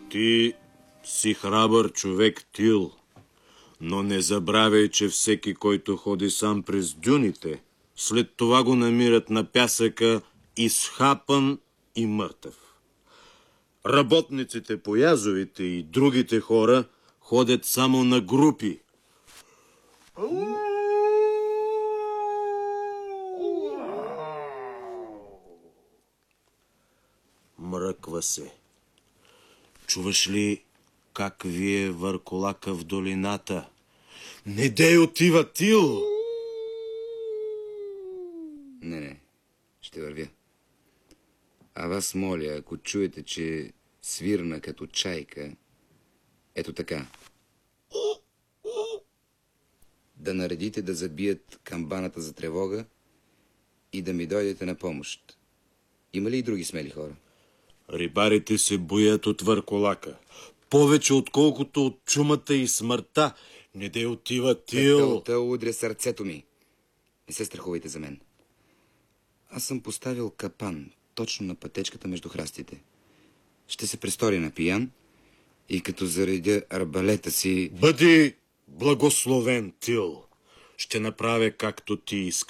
Ти си храбър човек, Тил, но не забравяй, че всеки, който ходи сам през дюните, след това го намират на пясъка изхапан и мъртъв. Работниците по язовите и другите хора ходят само на групи. Мръква се. Чуваш ли как вие върколака в долината? Не дей отива, Тил! Не, ще вървя. А вас моля, ако чуете, че свирна като чайка, ето така, да наредите да забият камбаната за тревога и да ми дойдете на помощ. Има ли и други смели хора? Рибарите се боят от върколака. Повече отколкото от чумата и смъртта. Не дей отива, Тил! Пепелта удря сърцето ми. Не се страхувайте за мен. Аз съм поставил капан точно на пътечката между храстите. Ще се престори на пиян и като заредя арбалета си... Бъди благословен, Тил! Ще направя както ти искаш.